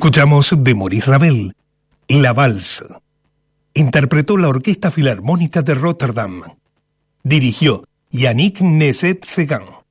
Escuchamos de Maurice Ravel, La Valse. Interpretó la Orquesta Filarmónica de Rotterdam. Dirigió Yannick Nézet-Séguin.